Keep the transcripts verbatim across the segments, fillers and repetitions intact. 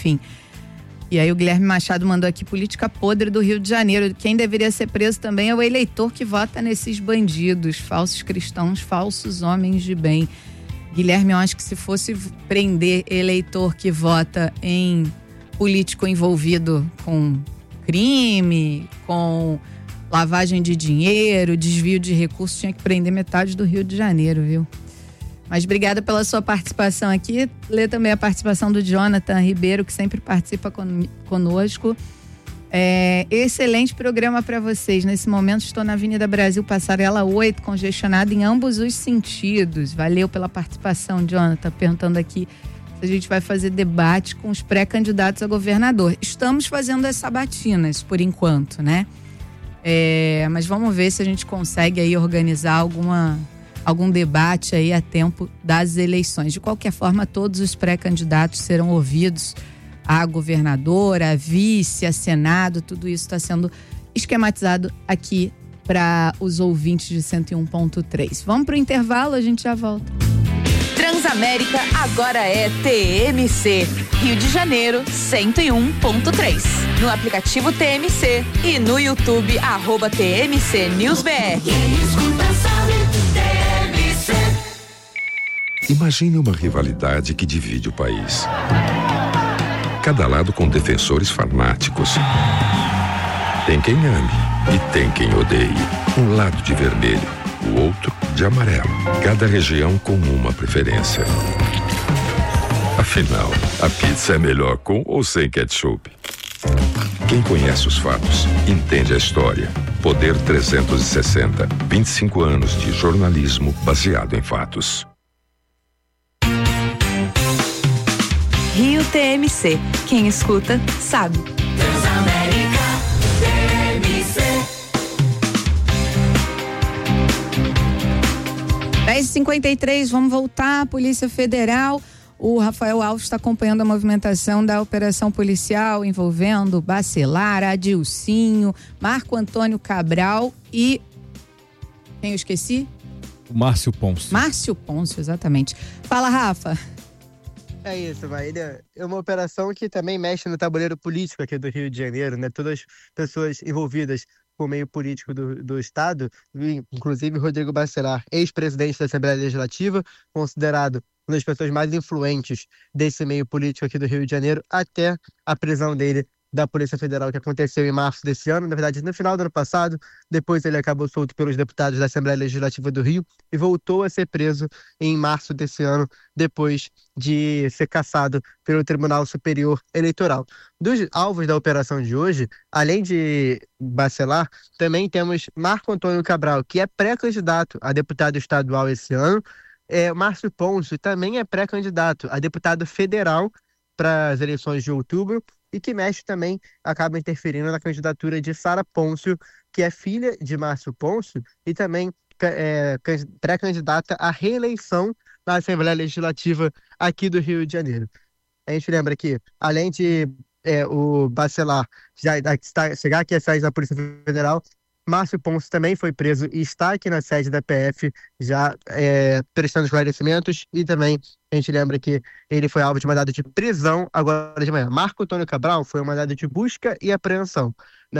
enfim. E aí o Guilherme Machado mandou aqui: política podre do Rio de Janeiro. Quem deveria ser preso também é o eleitor que vota nesses bandidos, falsos cristãos, falsos homens de bem. Guilherme, eu acho que se fosse prender eleitor que vota em político envolvido com crime, com lavagem de dinheiro, desvio de recursos, tinha que prender metade do Rio de Janeiro, viu? Mas obrigada pela sua participação aqui. Lê também a participação do Jonathan Ribeiro, que sempre participa conosco. É, excelente programa para vocês. Nesse momento estou na Avenida Brasil, Passarela oito, congestionada em ambos os sentidos. Valeu pela participação, Jonathan, perguntando aqui se a gente vai fazer debate com os pré-candidatos a governador. Estamos fazendo as sabatinas, por enquanto, né? É, mas vamos ver se a gente consegue aí organizar alguma, algum debate aí a tempo das eleições. De qualquer forma, todos os pré-candidatos serão ouvidos. A governadora, a vice, a Senado, tudo isso está sendo esquematizado aqui para os ouvintes de cento e um ponto três. Vamos para o intervalo, a gente já volta. Transamérica agora é T M C, Rio de Janeiro cento e um ponto três. No aplicativo T M C e no YouTube, arroba T M C News B R. Imagine uma rivalidade que divide o país. Cada lado com defensores fanáticos. Tem quem ame e tem quem odeie. Um lado de vermelho, o outro de amarelo. Cada região com uma preferência. Afinal, a pizza é melhor com ou sem ketchup? Quem conhece os fatos, entende a história. Poder trezentos e sessenta. vinte e cinco anos de jornalismo baseado em fatos. Rio T M C. Quem escuta, sabe. Transamérica T M C. dez e cinquenta e três, vamos voltar à Polícia Federal. O Rafael Alves está acompanhando a movimentação da operação policial envolvendo Bacelar, Adilcinho, Marco Antônio Cabral e... quem eu esqueci? O Márcio Pôncio. Márcio Pôncio, exatamente. Fala, Rafa. É isso, Maíra. É uma operação que também mexe no tabuleiro político aqui do Rio de Janeiro, né? Todas as pessoas envolvidas com o meio político do, do Estado, inclusive Rodrigo Bacelar, ex-presidente da Assembleia Legislativa, considerado uma das pessoas mais influentes desse meio político aqui do Rio de Janeiro, até a prisão dele da Polícia Federal, que aconteceu em março desse ano, na verdade no final do ano passado. Depois ele acabou solto pelos deputados da Assembleia Legislativa do Rio e voltou a ser preso em março desse ano, depois de ser cassado pelo Tribunal Superior Eleitoral. Dos alvos da operação de hoje, além de Bacelar, também temos Marco Antônio Cabral, que é pré-candidato a deputado estadual esse ano. É, Márcio Pôncio também é pré-candidato a deputado federal para as eleições de outubro, e que mexe também, acaba interferindo na candidatura de Sara Pôncio, que é filha de Márcio Pôncio e também é, pré-candidata à reeleição na Assembleia Legislativa aqui do Rio de Janeiro. A gente lembra que, além de é, o Bacelar já está, chegar aqui à sede da Polícia Federal, Márcio Pôncio também foi preso e está aqui na sede da P F já é, prestando esclarecimentos, e também a gente lembra que ele foi alvo de mandado de prisão agora de manhã. Marco Antônio Cabral foi um mandado de busca e apreensão.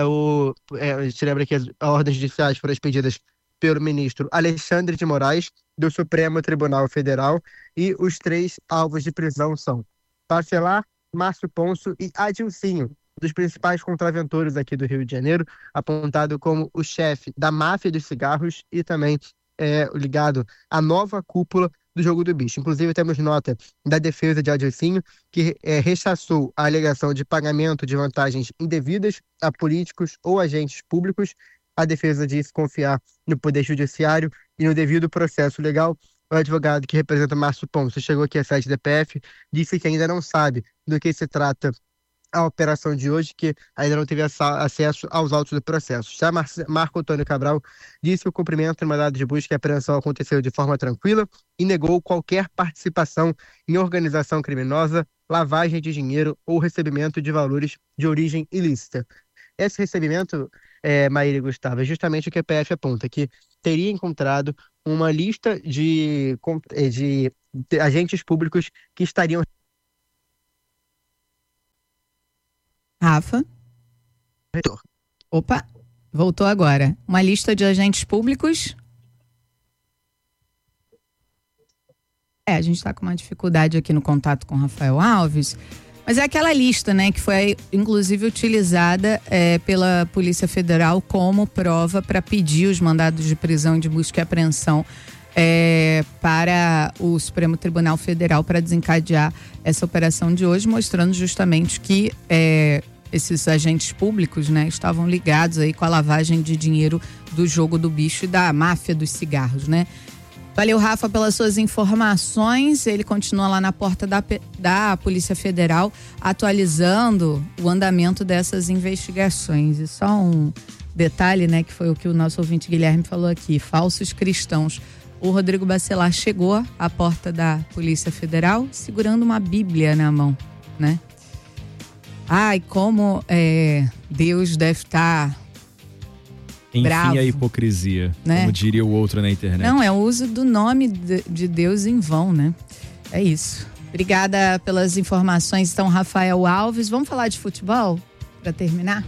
O, é, a gente lembra que as ordens judiciais foram expedidas pelo ministro Alexandre de Moraes, do Supremo Tribunal Federal, e os três alvos de prisão são Bacelar, Márcio Pôncio e Adilcinho, dos principais contraventores aqui do Rio de Janeiro, apontado como o chefe da máfia dos cigarros e também é, ligado à nova cúpula do Jogo do Bicho. Inclusive, temos nota da defesa de Adilcinho, que é, rechaçou a alegação de pagamento de vantagens indevidas a políticos ou agentes públicos. A defesa disse confiar no Poder Judiciário e no devido processo legal. O advogado que representa Márcio Pôncio chegou aqui à sede da P F, disse que ainda não sabe do que se trata a operação de hoje, que ainda não teve acesso aos autos do processo. Já Mar- Marco Antônio Cabral disse que o cumprimento do mandado de busca e apreensão aconteceu de forma tranquila e negou qualquer participação em organização criminosa, lavagem de dinheiro ou recebimento de valores de origem ilícita. Esse recebimento, é, Maíra e Gustavo, é justamente o que a P F aponta, que teria encontrado uma lista de, de, de agentes públicos que estariam Rafa? Reitor. Opa, voltou agora. Uma lista de agentes públicos. É, a gente está com uma dificuldade aqui no contato com o Rafael Alves, mas é aquela lista, né, que foi inclusive utilizada é, pela Polícia Federal como prova para pedir os mandados de prisão, de busca e apreensão é, para o Supremo Tribunal Federal para desencadear essa operação de hoje, mostrando justamente que é, esses agentes públicos, né, estavam ligados aí com a lavagem de dinheiro do jogo do bicho e da máfia dos cigarros, né? Valeu, Rafa, pelas suas informações. Ele continua lá na porta da, da Polícia Federal, atualizando o andamento dessas investigações. E só um detalhe, né, que foi o que o nosso ouvinte Guilherme falou aqui, falsos cristãos. O Rodrigo Bacelar chegou à porta da Polícia Federal segurando uma Bíblia na mão, né? Ai, como é, Deus deve estar Enfim, bravo, a hipocrisia, né? Como diria o outro na internet. Não, é o uso do nome de, de Deus em vão, né? É isso. Obrigada pelas informações, então, Rafael Alves. Vamos falar de futebol para terminar?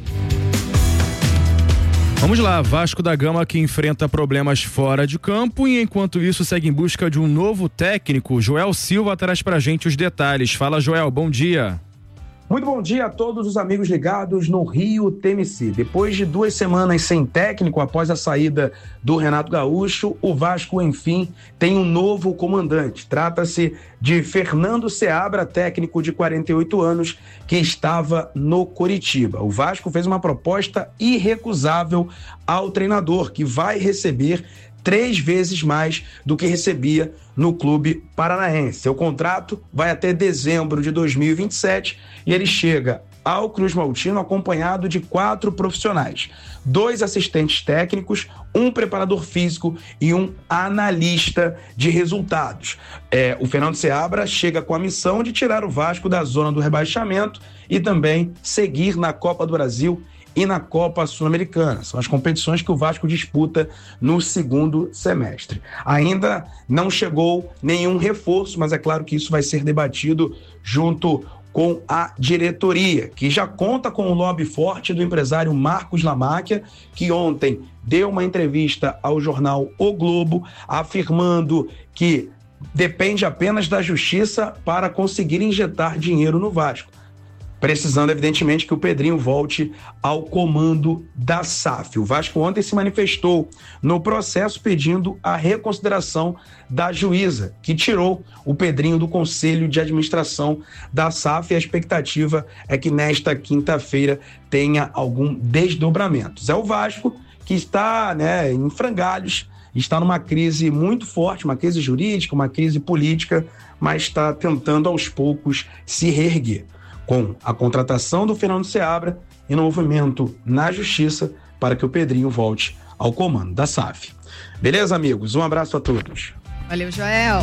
Vamos lá, Vasco da Gama que enfrenta problemas fora de campo e enquanto isso segue em busca de um novo técnico. Joel Silva traz pra gente os detalhes. Fala, Joel, bom dia. Muito bom dia a todos os amigos ligados no Rio T M C. Depois de duas semanas sem técnico após a saída do Renato Gaúcho, o Vasco, enfim, tem um novo comandante. Trata-se de Fernando Seabra, técnico de quarenta e oito anos, que estava no Coritiba. O Vasco fez uma proposta irrecusável ao treinador, que vai receber três vezes mais do que recebia no clube paranaense. Seu contrato vai até dezembro de dois mil e vinte e sete e ele chega ao Cruz Maltino acompanhado de quatro profissionais, dois assistentes técnicos, um preparador físico e um analista de resultados. É, o Fernando Seabra chega com a missão de tirar o Vasco da zona do rebaixamento e também seguir na Copa do Brasil e na Copa Sul-Americana. São as competições que o Vasco disputa no segundo semestre. Ainda não chegou nenhum reforço, mas é claro que isso vai ser debatido junto com a diretoria, que já conta com o lobby forte do empresário Marcos Lamáquia, que ontem deu uma entrevista ao jornal O Globo, afirmando que depende apenas da justiça para conseguir injetar dinheiro no Vasco, precisando, evidentemente, que o Pedrinho volte ao comando da S A F. O Vasco ontem se manifestou no processo pedindo a reconsideração da juíza, que tirou o Pedrinho do Conselho de Administração da S A F, e a expectativa é que nesta quinta-feira tenha algum desdobramento. É o Vasco que está, né, em frangalhos, está numa crise muito forte, uma crise jurídica, uma crise política, mas está tentando aos poucos se reerguer, com a contratação do Fernando Seabra e no movimento na justiça para que o Pedrinho volte ao comando da S A F. Beleza, amigos? Um abraço a todos. Valeu, Joel.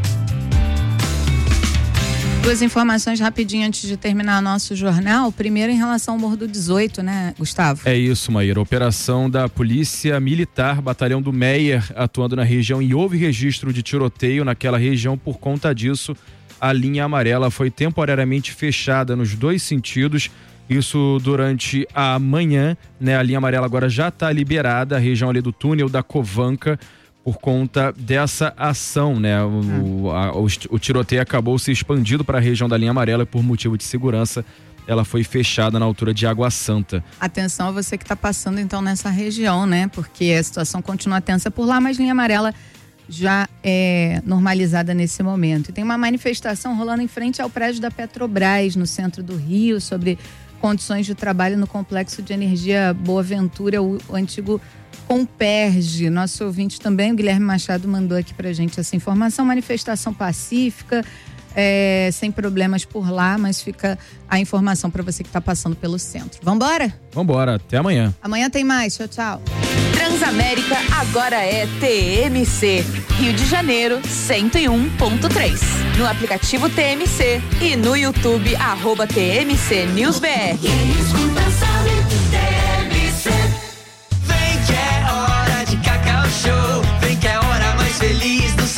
Duas informações rapidinho antes de terminar nosso jornal. Primeiro, em relação ao Morro do dezoito, né, Gustavo? É isso, Maíra. Operação da Polícia Militar, Batalhão do Meier, atuando na região, e houve registro de tiroteio naquela região. Por conta disso, a linha amarela foi temporariamente fechada nos dois sentidos. Isso durante a manhã, né? A linha amarela agora já está liberada, a região ali do túnel da Covanca, por conta dessa ação, né? O, a, o, o tiroteio acabou se expandindo para a região da linha amarela e por motivo de segurança ela foi fechada na altura de Água Santa. Atenção a você que está passando então nessa região, né? Porque a situação continua tensa por lá, mas linha amarela já é normalizada nesse momento. E tem uma manifestação rolando em frente ao prédio da Petrobras, no centro do Rio, sobre condições de trabalho no complexo de energia Boa Ventura, o, o antigo Comperge. Nosso ouvinte também, o Guilherme Machado, mandou aqui pra gente essa informação. Manifestação pacífica, é, sem problemas por lá, mas fica a informação para você que está passando pelo centro. Vambora? Vambora, até amanhã. Amanhã tem mais, tchau, tchau. Transamérica agora é T M C, Rio de Janeiro cento e um ponto três. No aplicativo T M C e no YouTube, arroba T M C News B R. Quem escuta sabe, T M C. Vem que é hora de Cacau Show. Vem que é a hora mais feliz do seu dia.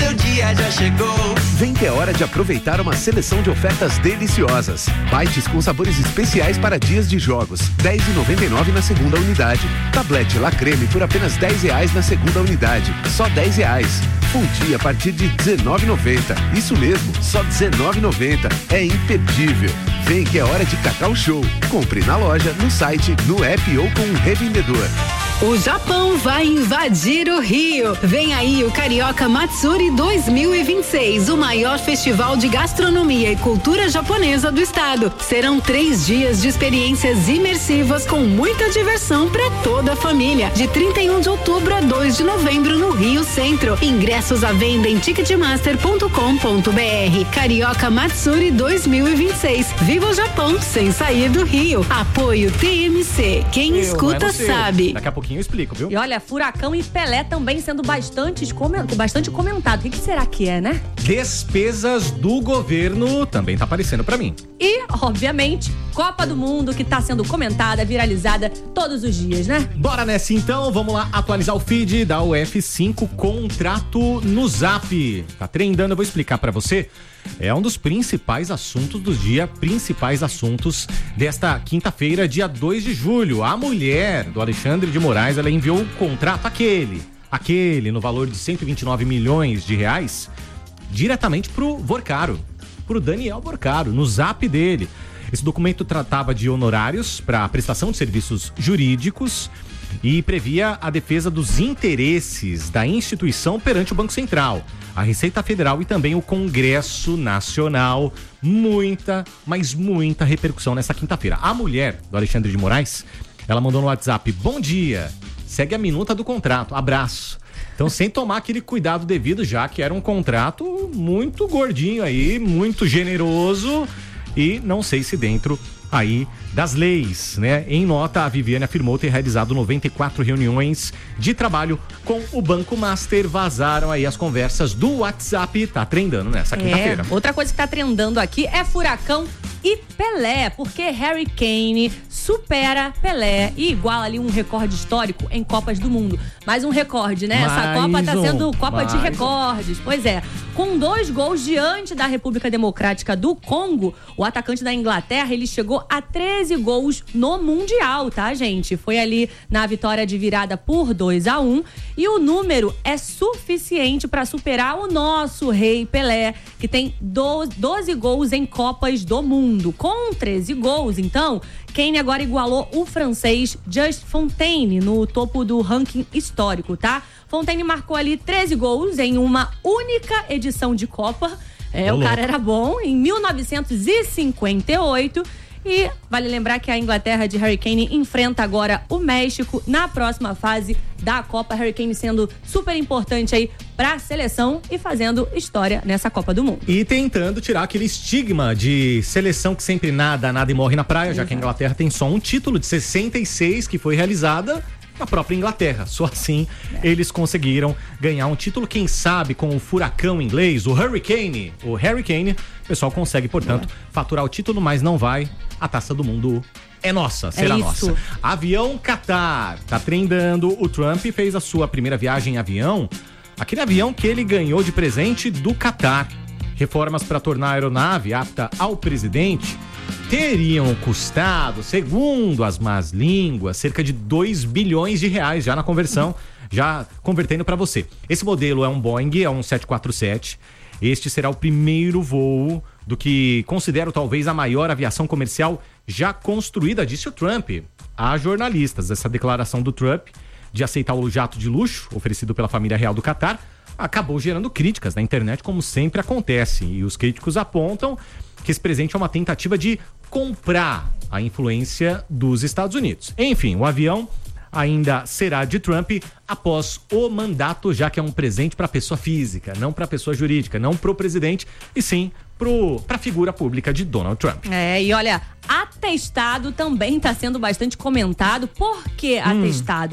dia já chegou. Vem que é hora de aproveitar uma seleção de ofertas deliciosas. Bites com sabores especiais para dias de jogos, dez reais e noventa e nove centavos na segunda unidade. Tablete La Creme por apenas dez reais na segunda unidade, só dez reais. Fundi a partir de dezenove reais e noventa centavos. Isso mesmo, só dezenove reais e noventa centavos. É imperdível. Vem que é hora de Cacau Show. Compre na loja, no site, no app ou com um revendedor. O Japão vai invadir o Rio. Vem aí o Carioca Matsuri dois mil e vinte e seis, o maior festival de gastronomia e cultura japonesa do estado. Serão três dias de experiências imersivas com muita diversão para toda a família. De trinta e um de outubro a dois de novembro no Rio Centro. Ingressos à venda em ticketmaster ponto com ponto br. Carioca Matsuri dois mil e vinte e seis. Viva o Japão sem sair do Rio. Apoio T M C. Quem Eu, escuta sabe. Daqui a pouquinho eu explico, viu? E olha, Furacão e Pelé também sendo bastante, bastante comentado. O que, que será que é, né? Despesas do governo também tá aparecendo pra mim. E, obviamente, Copa do Mundo, que tá sendo comentada, viralizada todos os dias, né? Bora nessa então, vamos lá atualizar o feed da U F cinco, contrato no Zap. Tá trendando, eu vou explicar pra você. É um dos principais assuntos do dia, principais assuntos desta quinta-feira, dia dois de julho. A mulher do Alexandre de Moraes, ela enviou um contrato, aquele, aquele, no valor de cento e vinte e nove milhões de reais, diretamente pro Vorcaro, pro Daniel Vorcaro, no Zap dele. Esse documento tratava de honorários para prestação de serviços jurídicos e previa a defesa dos interesses da instituição perante o Banco Central, a Receita Federal e também o Congresso Nacional. Muita, mas muita repercussão nessa quinta-feira. A mulher do Alexandre de Moraes, ela mandou no WhatsApp: bom dia, segue a minuta do contrato, abraço. Então, sem tomar aquele cuidado devido, já que era um contrato muito gordinho aí, muito generoso e não sei se dentro aí das leis, né? Em nota, a Viviane afirmou ter realizado noventa e quatro reuniões de trabalho com o Banco Master. Vazaram aí as conversas do WhatsApp, tá trendando nessa quinta-feira. É, outra coisa que tá trendando aqui é Furacão e Pelé, porque Harry Kane supera Pelé e iguala ali um recorde histórico em Copas do Mundo. Mais um recorde, né? Mais Essa Copa tá um, sendo Copa de mais recordes. Pois é, com dois gols diante da República Democrática do Congo, o atacante da Inglaterra, ele chegou a treze gols no Mundial, tá, gente? Foi ali na vitória de virada por dois a um e o número é suficiente para superar o nosso rei Pelé, que tem doze gols em Copas do Mundo. Com treze gols, então, Kane agora igualou o francês Just Fontaine no topo do ranking histórico, tá? Fontaine marcou ali treze gols em uma única edição de Copa. É, o cara era bom, em mil novecentos e cinquenta e oito. E vale lembrar que a Inglaterra de Harry Kane enfrenta agora o México na próxima fase da Copa. Harry Kane sendo super importante aí pra seleção e fazendo história nessa Copa do Mundo. E tentando tirar aquele estigma de seleção que sempre nada, nada e morre na praia, Exato. Já que a Inglaterra tem só um título de sessenta e seis que foi realizada na própria Inglaterra. Só assim é. Eles conseguiram ganhar um título, quem sabe com o furacão inglês, o Hurricane, o Harry Kane, o pessoal consegue, portanto, é. faturar o título, mas não vai. A Taça do Mundo é nossa, será é nossa. Avião Qatar, tá trendando. O Trump fez a sua primeira viagem em avião, aquele avião que ele ganhou de presente do Qatar. Reformas para tornar a aeronave apta ao presidente teriam custado, segundo as más línguas, cerca de dois bilhões de reais já na conversão, já convertendo para você. Esse modelo é um Boeing, é um sete quatro sete. Este será o primeiro voo do que considero talvez a maior aviação comercial já construída, disse o Trump a jornalistas. Essa declaração do Trump de aceitar o jato de luxo oferecido pela família real do Qatar acabou gerando críticas na internet, como sempre acontece. E os críticos apontam que esse presente é uma tentativa de comprar a influência dos Estados Unidos. Enfim, o avião ainda será de Trump após o mandato, já que é um presente para pessoa física, não para pessoa jurídica, não para o presidente, e sim para a figura pública de Donald Trump. É, e olha, atestado também está sendo bastante comentado. Por que atestado? Hum.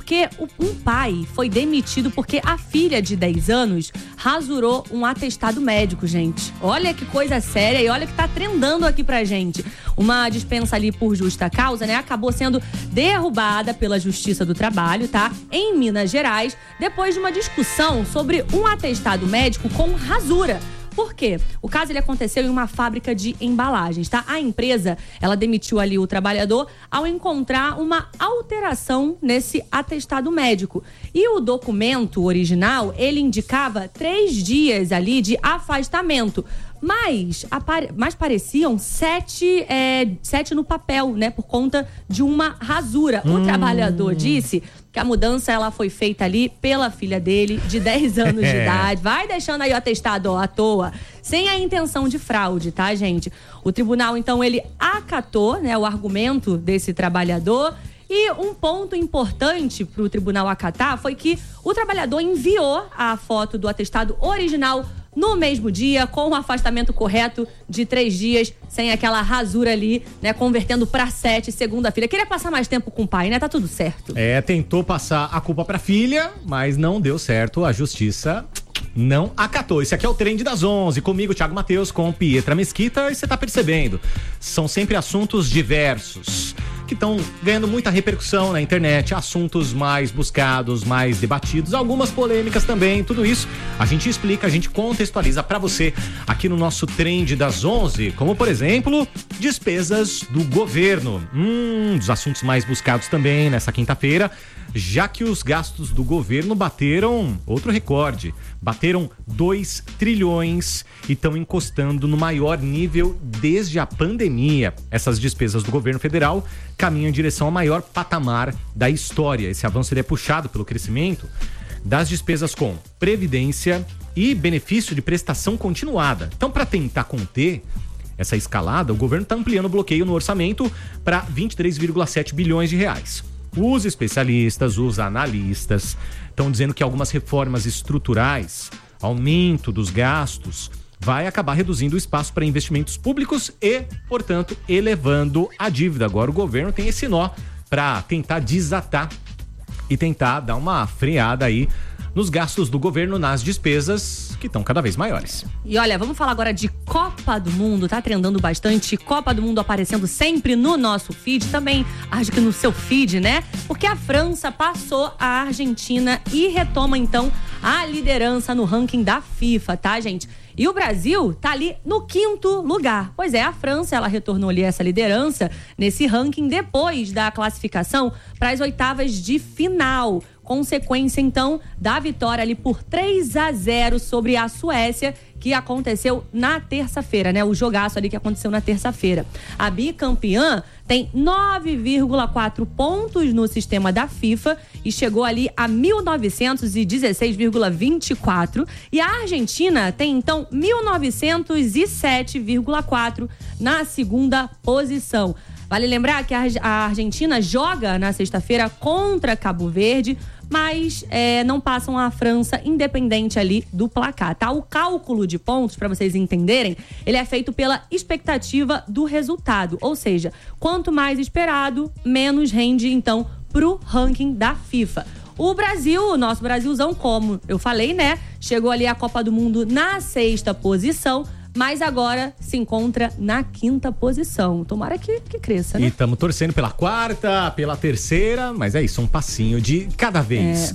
porque um pai foi demitido porque a filha de dez anos rasurou um atestado médico, gente. Olha que coisa séria e olha que tá trendando aqui pra gente. Uma dispensa ali por justa causa, né, acabou sendo derrubada pela Justiça do Trabalho, tá? Em Minas Gerais, depois de uma discussão sobre um atestado médico com rasura. Por quê? O caso ele aconteceu em uma fábrica de embalagens, tá? A empresa, ela demitiu ali o trabalhador ao encontrar uma alteração nesse atestado médico. E o documento original, ele indicava três dias ali de afastamento. Mas, mas pareciam sete, é, sete no papel, né? Por conta de uma rasura. O hum. trabalhador disse que a mudança ela foi feita ali pela filha dele, de dez anos de idade. Vai deixando aí o atestado ó, à toa, sem a intenção de fraude, tá, gente? O tribunal, então, ele acatou, né, o argumento desse trabalhador. E um ponto importante para o tribunal acatar foi que o trabalhador enviou a foto do atestado original no mesmo dia, com o afastamento correto de três dias, sem aquela rasura ali, né, convertendo para sete, segunda-feira. Queria passar mais tempo com o pai, né? Tá tudo certo. É, tentou passar a culpa pra filha, mas não deu certo. A justiça não acatou. Esse aqui é o Trend das onze, comigo, Thiago Matheus, com Pietra Mesquita, e você tá percebendo, são sempre assuntos diversos, que estão ganhando muita repercussão na internet, assuntos mais buscados, mais debatidos, algumas polêmicas também, tudo isso a gente explica, a gente contextualiza pra você aqui no nosso Trend das onze, como por exemplo, despesas do governo, um dos assuntos mais buscados também nessa quinta-feira, já que os gastos do governo bateram outro recorde, bateram dois trilhões e estão encostando no maior nível desde a pandemia. Essas despesas do governo federal caminham em direção ao maior patamar da história. Esse avanço ele é puxado pelo crescimento das despesas com previdência e benefício de prestação continuada. Então, para tentar conter essa escalada, o governo está ampliando o bloqueio no orçamento para vinte e três vírgula sete bilhões de reais. Os especialistas, os analistas estão dizendo que algumas reformas estruturais, aumento dos gastos, vai acabar reduzindo o espaço para investimentos públicos e, portanto, elevando a dívida. Agora o governo tem esse nó para tentar desatar e tentar dar uma freada aí nos gastos do governo, nas despesas que estão cada vez maiores. E olha, vamos falar agora de Copa do Mundo, tá trendando bastante, Copa do Mundo aparecendo sempre no nosso feed, também acho que no seu feed, né? Porque a França passou a Argentina e retoma então a liderança no ranking da FIFA, tá, gente? E o Brasil tá ali no quinto lugar. Pois é, a França, ela retornou ali essa liderança nesse ranking depois da classificação para as oitavas de final. Consequência, então, da vitória ali por três a zero sobre a Suécia, que aconteceu na terça-feira, né? O jogaço ali que aconteceu na terça-feira. A bicampeã tem nove vírgula quatro pontos no sistema da FIFA e chegou ali a mil novecentos e dezesseis vírgula vinte e quatro. E a Argentina tem, então, mil novecentos e sete vírgula quatro na segunda posição. Vale lembrar que a Argentina joga na sexta-feira contra Cabo Verde, mas é, não passam a França independente ali do placar, tá? O cálculo de pontos, para vocês entenderem, ele é feito pela expectativa do resultado, ou seja, quanto mais esperado, menos rende, então, pro ranking da FIFA. O Brasil, o nosso Brasilzão, como eu falei, né? Chegou ali à Copa do Mundo na sexta posição, mas agora se encontra na quinta posição. Tomara que, que cresça, né? E estamos torcendo pela quarta, pela terceira, mas é isso, um passinho de cada vez. É.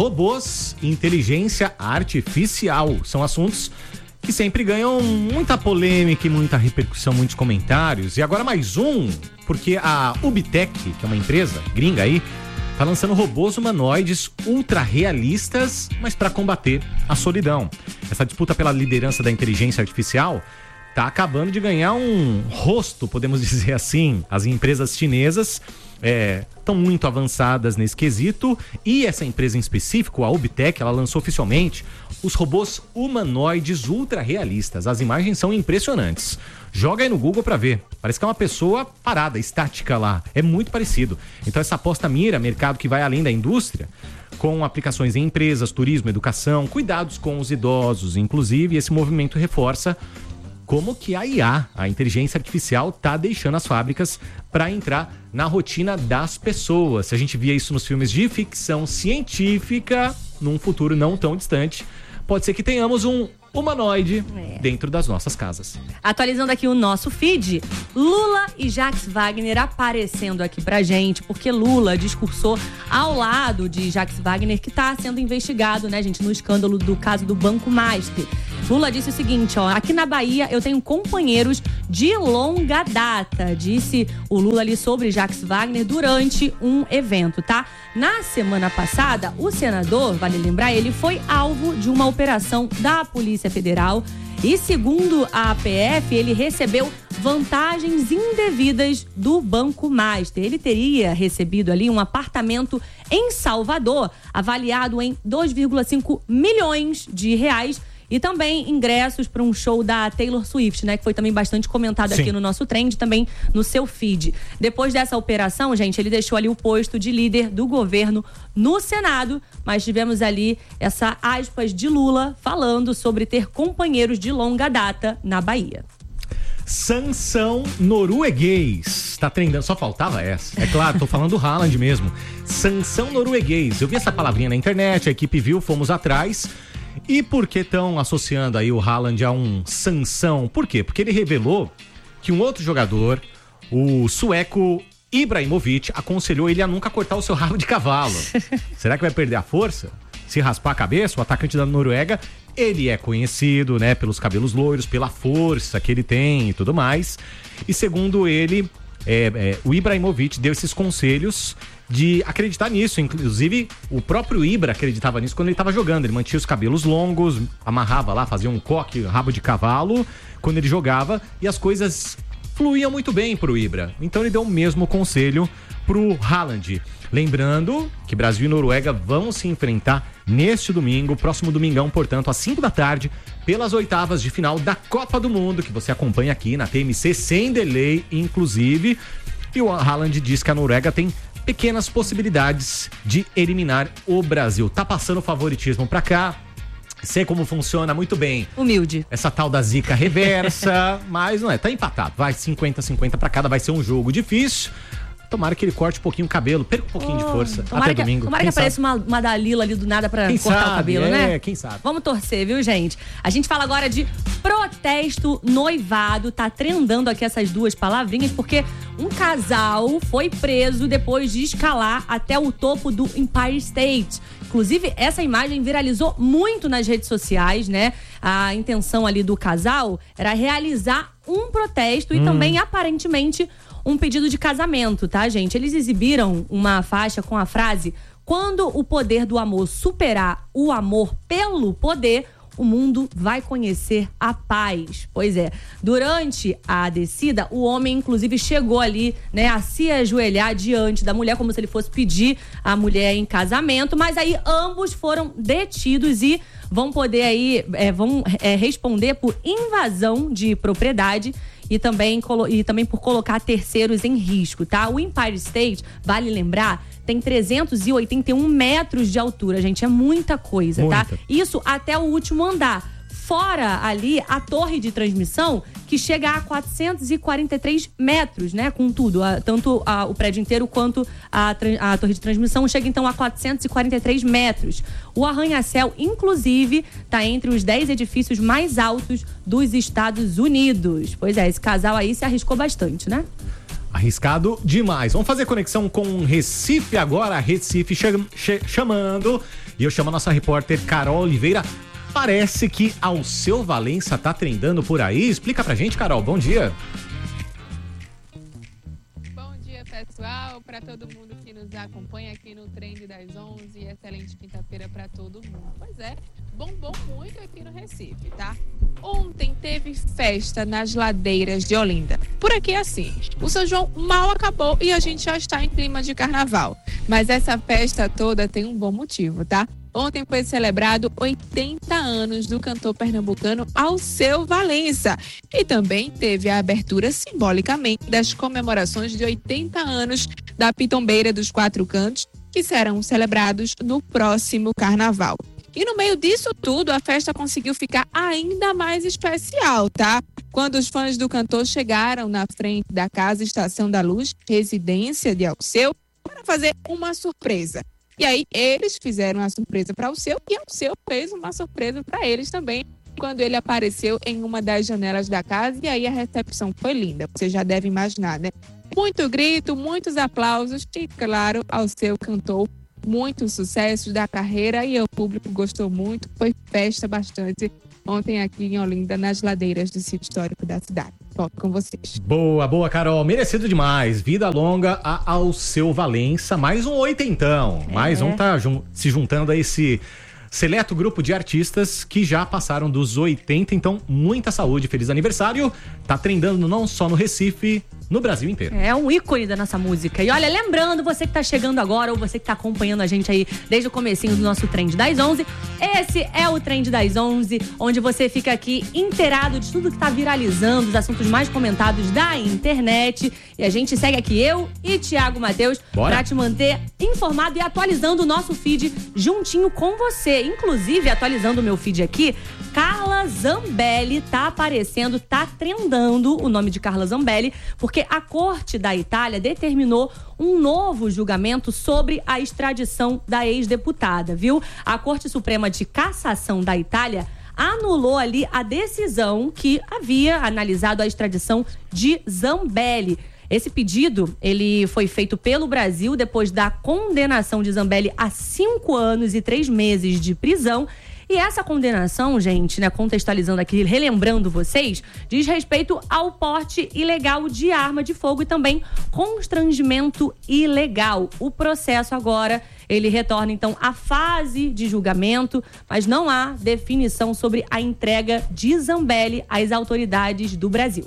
Robôs e inteligência artificial são assuntos que sempre ganham muita polêmica e muita repercussão, muitos comentários. E agora mais um, porque a Ubtech, que é uma empresa gringa aí, tá lançando robôs humanoides ultra realistas, mas para combater a solidão. Essa disputa pela liderança da inteligência artificial tá acabando de ganhar um rosto, podemos dizer assim. As empresas chinesas estão é, muito avançadas nesse quesito e essa empresa em específico, a Ubtech, ela lançou oficialmente os robôs humanoides ultra realistas. As imagens são impressionantes. Joga aí no Google pra ver. Parece que é uma pessoa parada, estática lá. É muito parecido. Então essa aposta mira mercado que vai além da indústria, com aplicações em empresas, turismo, educação, cuidados com os idosos, inclusive. Esse movimento reforça como que a I A, a inteligência artificial, tá deixando as fábricas para entrar na rotina das pessoas. Se a gente via isso nos filmes de ficção científica, num futuro não tão distante, pode ser que tenhamos um humanoide é. dentro das nossas casas. Atualizando aqui o nosso feed, Lula e Jacques Wagner aparecendo aqui pra gente, porque Lula discursou ao lado de Jacques Wagner, que tá sendo investigado, né, gente, no escândalo do caso do Banco Master. Lula disse o seguinte, ó, aqui na Bahia eu tenho companheiros de longa data, disse o Lula ali sobre Jacques Wagner durante um evento, tá? Na semana passada, o senador, vale lembrar, ele foi alvo de uma operação da Polícia Federal e, segundo a A P F, ele recebeu vantagens indevidas do Banco Master. Ele teria recebido ali um apartamento em Salvador, avaliado em dois vírgula cinco milhões de reais, e também ingressos para um show da Taylor Swift, né? Que foi também bastante comentado Sim. aqui no nosso trend, também no seu feed. Depois dessa operação, gente, ele deixou ali o posto de líder do governo no Senado, mas tivemos ali essa aspas de Lula falando sobre ter companheiros de longa data na Bahia. Sanção norueguês. Tá trendando, só faltava essa. É claro, tô falando do Haaland mesmo. Sanção norueguês. Eu vi essa palavrinha na internet, a equipe viu, fomos atrás. E por que estão associando aí o Haaland a um sanção? Por quê? Porque ele revelou que um outro jogador, o sueco Ibrahimovic, aconselhou ele a nunca cortar o seu rabo de cavalo. Será que vai perder a força? Se raspar a cabeça? O atacante da Noruega, ele é conhecido, né, pelos cabelos loiros, pela força que ele tem e tudo mais. E segundo ele, é, é, o Ibrahimovic deu esses conselhos de acreditar nisso. Inclusive, o próprio Ibra acreditava nisso quando ele estava jogando. Ele mantinha os cabelos longos, amarrava lá, fazia um coque, rabo de cavalo quando ele jogava, e as coisas fluíam muito bem pro Ibra. Então ele deu o mesmo conselho pro Haaland. Lembrando que Brasil e Noruega vão se enfrentar neste domingo, próximo domingão, portanto, às cinco da tarde, pelas oitavas de final da Copa do Mundo, que você acompanha aqui na T M C sem delay, inclusive. E o Haaland diz que a Noruega tem pequenas possibilidades de eliminar o Brasil. Tá passando favoritismo pra cá. Sei como funciona muito bem. Humilde. Essa tal da zica reversa, mas não é, tá empatado. Vai cinquenta a cinquenta pra cada, vai ser um jogo difícil. Tomara que ele corte um pouquinho o cabelo, perca um pouquinho oh, de força até que, domingo. Tomara quem que apareça uma, uma Dalila ali do nada pra quem cortar sabe, o cabelo, é, né? É, quem sabe. Vamos torcer, viu, gente? A gente fala agora de protesto noivado. Tá trendando aqui essas duas palavrinhas, porque um casal foi preso depois de escalar até o topo do Empire State. Inclusive, essa imagem viralizou muito nas redes sociais, né? A intenção ali do casal era realizar um protesto e hum. também, aparentemente, um pedido de casamento, tá, gente? Eles exibiram uma faixa com a frase: quando o poder do amor superar o amor pelo poder, o mundo vai conhecer a paz. Pois é, durante a descida, o homem, inclusive, chegou ali, né, a se ajoelhar diante da mulher, como se ele fosse pedir a mulher em casamento, mas aí ambos foram detidos e vão poder aí, é, vão é, responder por invasão de propriedade e também, e também por colocar terceiros em risco, tá? O Empire State, vale lembrar, tem trezentos e oitenta e um metros de altura, gente, é muita coisa, muita. Tá? Isso até o último andar. Fora ali a torre de transmissão, que chega a quatrocentos e quarenta e três metros, né? Com tudo, a, tanto a, o prédio inteiro quanto a, a torre de transmissão chega então a quatrocentos e quarenta e três metros. O arranha-céu, inclusive, tá entre os dez edifícios mais altos dos Estados Unidos. Pois é, esse casal aí se arriscou bastante, né? Arriscado demais. Vamos fazer conexão com Recife agora. Recife cham- ch- chamando. E eu chamo a nossa repórter Carol Oliveira. Parece que Alceu Valença tá trendando por aí. Explica pra gente, Carol. Bom dia. Bom dia, pessoal. Para todo mundo que nos acompanha aqui no Trend das onze. Excelente quinta-feira para todo mundo. Pois é, bombou muito aqui no Recife, tá? Ontem teve festa nas ladeiras de Olinda. Por aqui é assim, o São João mal acabou e a gente já está em clima de carnaval. Mas essa festa toda tem um bom motivo, tá? Ontem foi celebrado oitenta anos do cantor pernambucano Alceu Valença. E também teve a abertura simbolicamente das comemorações de oitenta anos da Pitombeira dos Quatro Cantos, que serão celebrados no próximo carnaval. E no meio disso tudo, a festa conseguiu ficar ainda mais especial, tá? Quando os fãs do cantor chegaram na frente da Casa Estação da Luz, residência de Alceu, para fazer uma surpresa. E aí eles fizeram a surpresa para Alceu e Alceu fez uma surpresa para eles também, quando ele apareceu em uma das janelas da casa, e aí a recepção foi linda. Você já deve imaginar, né? Muito grito, muitos aplausos e, claro, Alceu cantou muitos sucessos da carreira e o público gostou muito. Foi festa bastante ontem aqui em Olinda, nas ladeiras do sítio histórico da cidade. Volto com vocês. Boa, boa, Carol. Merecido demais. Vida longa a Alceu Valença. Mais um oitentão. É. Mais um tá jun- se juntando a esse seleto grupo de artistas que já passaram dos oitenta. Então, muita saúde, feliz aniversário. Tá trendando não só no Recife, no Brasil inteiro. É um ícone da nossa música. E olha, lembrando, você que tá chegando agora ou você que tá acompanhando a gente aí desde o comecinho do nosso Trend das onze, esse é o Trend das onze, onde você fica aqui inteirado de tudo que tá viralizando, os assuntos mais comentados da internet. E a gente segue aqui, eu e Thiago Matheus, Bora. pra te manter informado e atualizando o nosso feed juntinho com você. Inclusive, atualizando o meu feed aqui, Carla Zambelli tá aparecendo, tá trendando o nome de Carla Zambelli, porque a Corte da Itália determinou um novo julgamento sobre a extradição da ex-deputada, viu? A Corte Suprema de Cassação da Itália anulou ali a decisão que havia analisado a extradição de Zambelli. Esse pedido, ele foi feito pelo Brasil depois da condenação de Zambelli a cinco anos e três meses de prisão. E essa condenação, gente, né, contextualizando aqui, relembrando vocês, diz respeito ao porte ilegal de arma de fogo e também constrangimento ilegal. O processo agora, ele retorna então à fase de julgamento, mas não há definição sobre a entrega de Zambelli às autoridades do Brasil.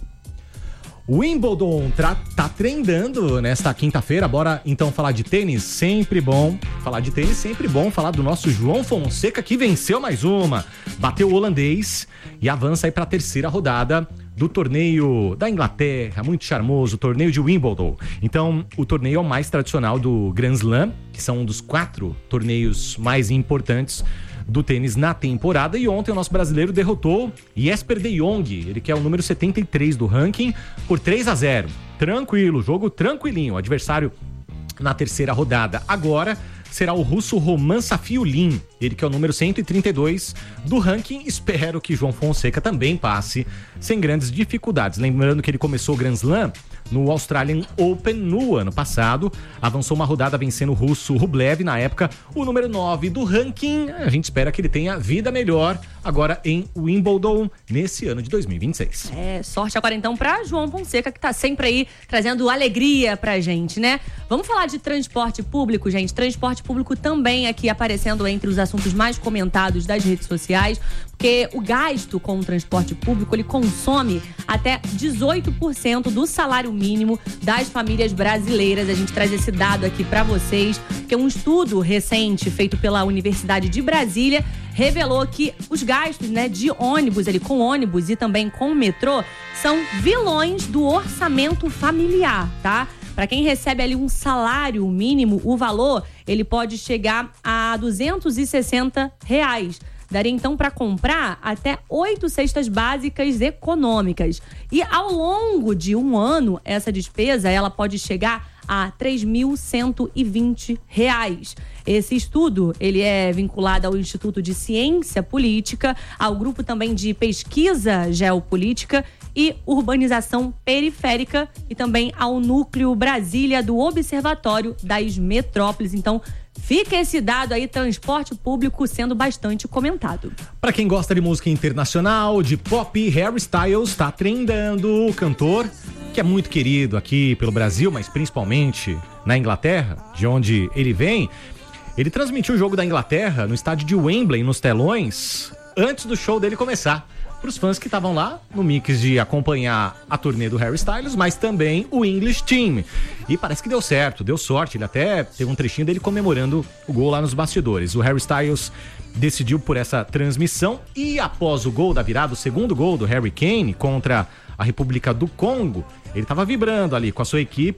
Wimbledon tra- tá trendando nesta quinta-feira. Bora então falar de tênis, sempre bom. Falar de tênis, sempre bom. Falar do nosso João Fonseca, que venceu mais uma. Bateu o holandês e avança aí pra terceira rodada do torneio da Inglaterra, muito charmoso, o torneio de Wimbledon. Então, o torneio é o mais tradicional do Grand Slam, que são um dos quatro torneios mais importantes do tênis na temporada. E ontem o nosso brasileiro derrotou Jesper de Jong, ele que é o número setenta e três do ranking, por três a zero. Tranquilo, jogo tranquilinho. O adversário na terceira rodada agora será o russo Roman Safiullin, ele que é o número cento e trinta e dois do ranking. Espero que João Fonseca também passe sem grandes dificuldades. Lembrando que ele começou o Grand Slam no Australian Open no ano passado, avançou uma rodada vencendo o russo Rublev, na época o número nove do ranking. A gente espera que ele tenha vida melhor agora em Wimbledon nesse ano de dois mil e vinte e seis. É, sorte agora então pra João Fonseca, que tá sempre aí trazendo alegria pra gente, né? Vamos falar de transporte público, gente. Transporte público também aqui aparecendo entre os assuntos mais comentados das redes sociais, porque o gasto com o transporte público, ele consome até dezoito por cento do salário mínimo das famílias brasileiras. A gente traz esse dado aqui para vocês, que um estudo recente feito pela Universidade de Brasília revelou que os gastos, né, de ônibus, ali, com ônibus e também com metrô, são vilões do orçamento familiar, tá? Para quem recebe ali um salário mínimo, o valor, ele pode chegar a duzentos e sessenta reais. Daria então para comprar até oito cestas básicas econômicas. E ao longo de um ano, essa despesa ela pode chegar a três mil cento e vinte reais. Esse estudo, ele é vinculado ao Instituto de Ciência Política, ao grupo também de pesquisa geopolítica e urbanização periférica e também ao Núcleo Brasília do Observatório das Metrópoles. Então, fica esse dado aí, transporte público sendo bastante comentado. Para quem gosta de música internacional, de pop, Harry Styles tá trendando. O cantor, que é muito querido aqui pelo Brasil, mas principalmente na Inglaterra, de onde ele vem, ele transmitiu o jogo da Inglaterra no estádio de Wembley, nos telões, antes do show dele começar. Para os fãs que estavam lá no mix de acompanhar a turnê do Harry Styles, mas também o English Team. E parece que deu certo, deu sorte. Ele até teve um trechinho dele comemorando o gol lá nos bastidores. O Harry Styles decidiu por essa transmissão e após o gol da virada, o segundo gol do Harry Kane contra a República do Congo, ele estava vibrando ali com a sua equipe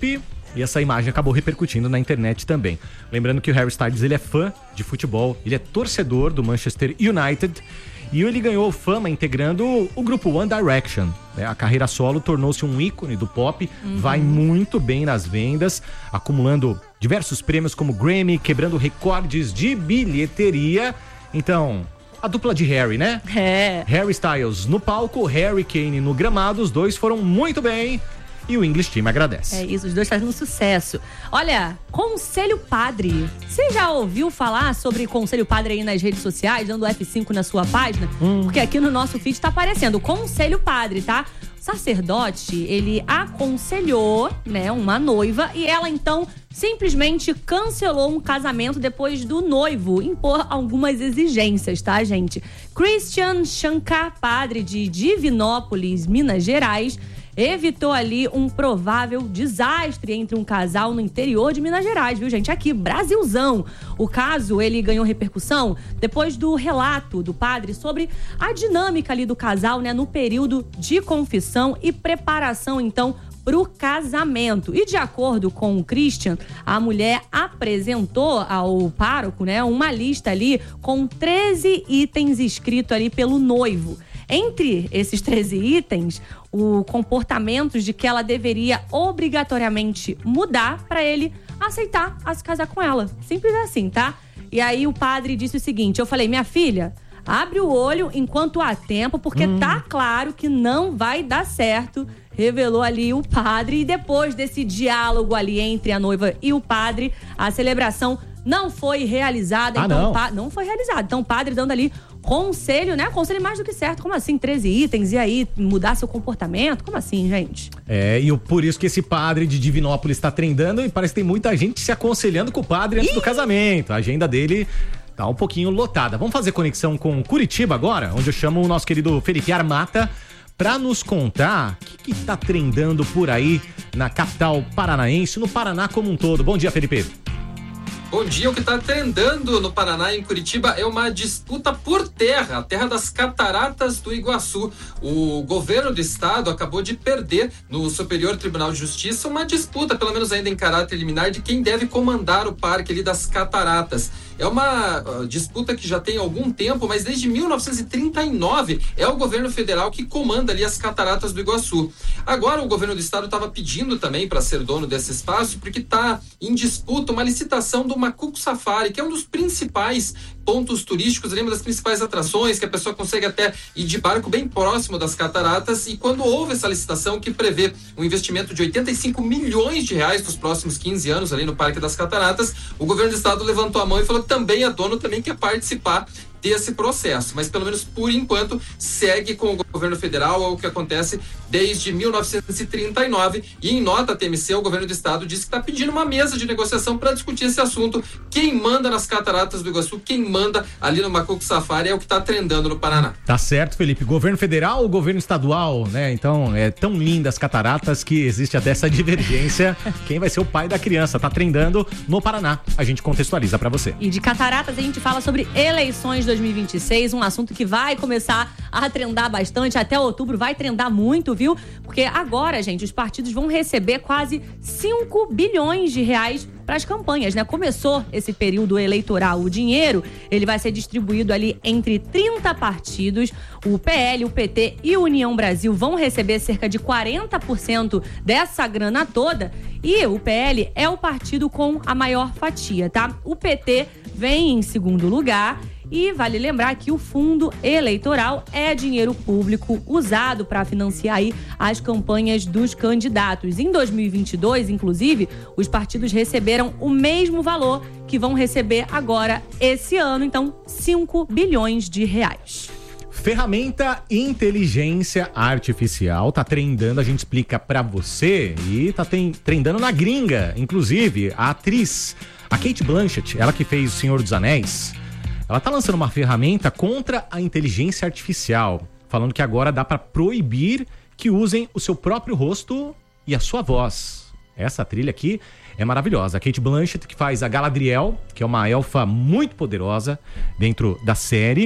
E essa imagem acabou repercutindo na internet também. Lembrando que o Harry Styles, ele é fã de futebol, ele é torcedor do Manchester United e ele ganhou fama integrando o grupo One Direction. A carreira solo tornou-se um ícone do pop, uhum. vai muito bem nas vendas, acumulando diversos prêmios como Grammy, quebrando recordes de bilheteria. Então, a dupla de Harry, né? É. Harry Styles no palco, Harry Kane no gramado, os dois foram muito bem. E o English Team agradece. É isso, os dois fazendo sucesso. Olha, Conselho Padre. Você já ouviu falar sobre Conselho Padre aí nas redes sociais, dando F cinco na sua página? Hum. Porque aqui no nosso feed tá aparecendo Conselho Padre, tá? O sacerdote, ele aconselhou, né, uma noiva e ela então simplesmente cancelou um casamento depois do noivo impor algumas exigências, tá, gente? Christian Shankar, padre de Divinópolis, Minas Gerais, evitou ali um provável desastre entre um casal no interior de Minas Gerais, viu, gente? Aqui, Brasilzão. O caso, ele ganhou repercussão depois do relato do padre sobre a dinâmica ali do casal, né, no período de confissão e preparação, então, pro casamento. E de acordo com o Christian, a mulher apresentou ao pároco, né, uma lista ali com treze itens escritos ali pelo noivo. Entre esses treze itens, o comportamento de que ela deveria obrigatoriamente mudar para ele aceitar a se casar com ela. Simples assim, tá? E aí o padre disse o seguinte, eu falei, minha filha, abre o olho enquanto há tempo, porque hum. tá claro que não vai dar certo, revelou ali o padre. E depois desse diálogo ali entre a noiva e o padre, a celebração não foi realizada. Ah, então, não. Pa- não foi realizada. Então o padre dando ali conselho, né? Conselho mais do que certo. Como assim? treze itens e aí mudar seu comportamento? Como assim, gente? É, e por isso que esse padre de Divinópolis tá trendando e parece que tem muita gente se aconselhando com o padre antes Ih! do casamento. A agenda dele tá um pouquinho lotada. Vamos fazer conexão com Curitiba agora, onde eu chamo o nosso querido Felipe Armata pra nos contar o que, que tá trendando por aí na capital paranaense, no Paraná como um todo. Bom dia, Felipe. Bom dia, o que está trendando no Paraná, em Curitiba, é uma disputa por terra, a terra das Cataratas do Iguaçu. O governo do estado acabou de perder no Superior Tribunal de Justiça uma disputa, pelo menos ainda em caráter liminar, de quem deve comandar o parque ali das Cataratas. É uma uh, disputa que já tem algum tempo, mas desde mil novecentos e trinta e nove é o governo federal que comanda ali as Cataratas do Iguaçu. Agora o governo do estado estava pedindo também para ser dono desse espaço, porque está em disputa uma licitação do Macuco Safari, que é um dos principais pontos turísticos, uma das principais atrações, que a pessoa consegue até ir de barco bem próximo das cataratas. E quando houve essa licitação que prevê um investimento de oitenta e cinco milhões de reais nos próximos quinze anos ali no Parque das Cataratas, o governo do estado levantou a mão e falou que também a dono também quer participar desse processo, mas pelo menos por enquanto segue com o governo federal, é o que acontece desde mil novecentos e trinta e nove, e em nota a T M C, o governo do estado disse que está pedindo uma mesa de negociação para discutir esse assunto. Quem manda nas Cataratas do Iguaçu, quem manda ali no Macuco Safari é o que está trendando no Paraná. Tá certo, Felipe. Governo federal ou governo estadual, né? Então, é tão linda as cataratas que existe até essa divergência. Quem vai ser o pai da criança? Tá trendando no Paraná. A gente contextualiza para você. E de cataratas a gente fala sobre eleições dois mil e vinte e seis, um assunto que vai começar a trendar bastante, até outubro vai trendar muito, viu? Porque agora, gente, os partidos vão receber quase cinco bilhões de reais para as campanhas, né? Começou esse período eleitoral, o dinheiro, ele vai ser distribuído ali entre trinta partidos, o P L, o P T e o União Brasil vão receber cerca de quarenta por cento dessa grana toda, e o P L é o partido com a maior fatia, tá? O P T vem em segundo lugar. E vale lembrar que o fundo eleitoral é dinheiro público usado para financiar aí as campanhas dos candidatos. Em dois mil e vinte e dois, inclusive, os partidos receberam o mesmo valor que vão receber agora esse ano, então cinco bilhões de reais. Ferramenta inteligência artificial tá trendando, a gente explica pra você, e tá tem, trendando na gringa, inclusive a atriz, a Cate Blanchett, ela que fez O Senhor dos Anéis. Ela tá lançando uma ferramenta contra a inteligência artificial, falando que agora dá para proibir que usem o seu próprio rosto e a sua voz. Essa trilha aqui é maravilhosa. A Cate Blanchett, que faz a Galadriel, que é uma elfa muito poderosa dentro da série,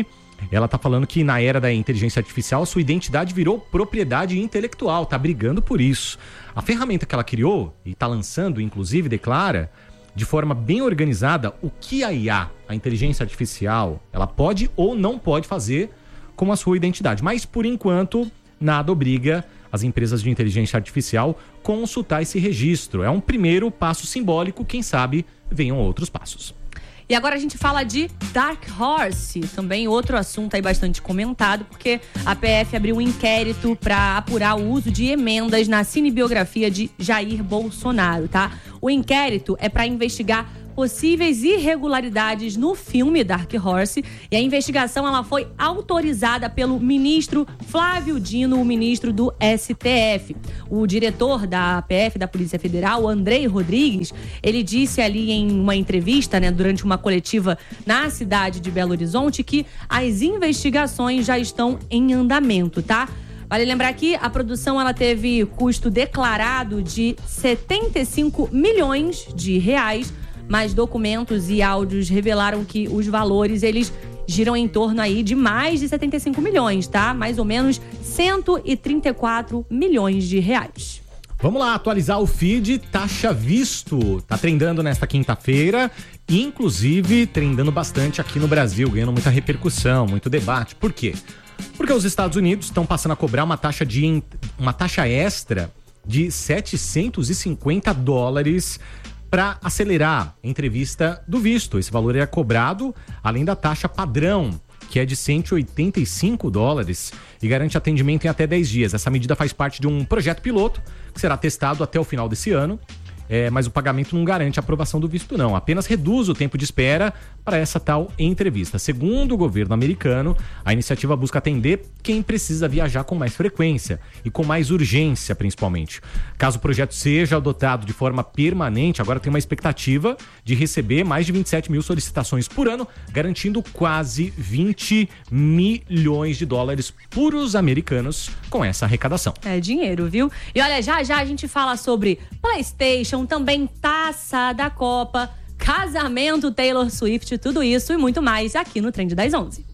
Ela tá falando que na era da inteligência artificial, sua identidade virou propriedade intelectual, tá brigando por isso. A ferramenta que ela criou, e tá lançando, inclusive, declara, de forma bem organizada, o que a I A, a inteligência artificial, ela pode ou não pode fazer com a sua identidade. Mas, por enquanto, nada obriga as empresas de inteligência artificial consultar esse registro. É um primeiro passo simbólico, quem sabe venham outros passos. E agora a gente fala de Dark Horse, também outro assunto aí bastante comentado, porque a P F abriu um inquérito para apurar o uso de emendas na cinebiografia de Jair Bolsonaro, tá? O inquérito é para investigar possíveis irregularidades no filme Dark Horse, e a investigação ela foi autorizada pelo ministro Flávio Dino, o ministro do S T F. O diretor da P F, da Polícia Federal, Andrei Rodrigues, ele disse ali em uma entrevista, né, durante uma coletiva na cidade de Belo Horizonte, que as investigações já estão em andamento, tá? Vale lembrar que a produção ela teve custo declarado de setenta e cinco milhões de reais, mas documentos e áudios revelaram que os valores, eles giram em torno aí de mais de setenta e cinco milhões, tá? Mais ou menos cento e trinta e quatro milhões de reais. Vamos lá, atualizar o feed Taxa Visto. Tá trendando nesta quinta-feira, inclusive trendando bastante aqui no Brasil, ganhando muita repercussão, muito debate. Por quê? Porque os Estados Unidos estão passando a cobrar uma taxa, de, uma taxa extra de setecentos e cinquenta dólares para acelerar a entrevista do visto. Esse valor é cobrado além da taxa padrão, que é de cento e oitenta e cinco dólares e garante atendimento em até dez dias. Essa medida faz parte de um projeto piloto que será testado até o final desse ano. É, mas o pagamento não garante a aprovação do visto, não. Apenas reduz o tempo de espera para essa tal entrevista. Segundo o governo americano, a iniciativa busca atender quem precisa viajar com mais frequência e com mais urgência, principalmente. Caso o projeto seja adotado de forma permanente, agora tem uma expectativa de receber mais de vinte e sete mil solicitações por ano, garantindo quase vinte milhões de dólares puros americanos com essa arrecadação. É dinheiro, viu? E olha, já já a gente fala sobre PlayStation, também Taça da Copa, casamento Taylor Swift, tudo isso e muito mais aqui no Trend das onze.